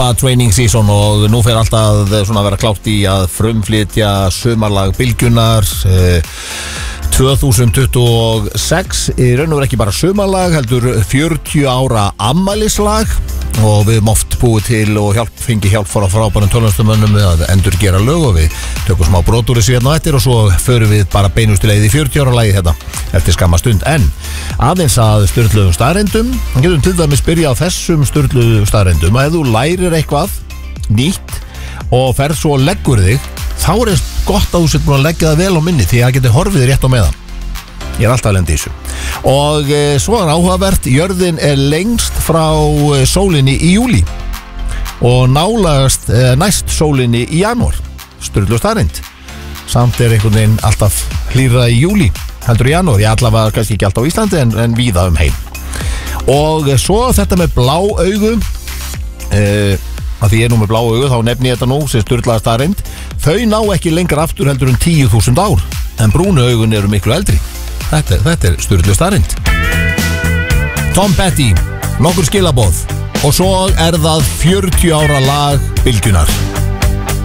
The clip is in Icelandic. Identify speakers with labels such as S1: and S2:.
S1: training season og nú fer alltaf svona að vera klárt í að frumflytja sumarlag Bylgjunnar 2026 í raun og veru ekki bara sumarlag heldur 40 ára afmælislag og við höfum oft búið til og fengi hjálp frá frábærum tónlistarmönnum við að endurgera lög og við tökum smá brot úr þessu hérna á eftir og svo förum við bara beinustu leið í 40 ára lagið þetta eftir skamma stund en aðeins að sturluðum staðreyndum getum til dæmis byrja á þessum sturluðum staðreyndum að ef þú lærir eitthvað nýtt og ferð svo og leggur þig þá er gott að þú sett búin að leggja það vel á minni því að það getur horfið rétt á meðan ég er alltaf að lenda í þessu og svo er áhugavert jörðin er lengst frá sólinni í júli og nálagast næst sólinni í janúar sturlu staðreynd samt er einhvern veginn alltaf hlýra í júli heldur í janúar, ég allavega kannski ekki alltaf á Íslandi en víða heim og svo þetta með blá augu að því ég er nú með blá augu þá nefni ég þetta nú sem sturlaða staðreynd þau ná ekki lengra aftur heldur 10.000 ár en brúnu augun eru miklu eldri þetta er sturlu staðreynd Tom Petty nokkur skilaboð og svo er það 40 ára lag Bylgjunnar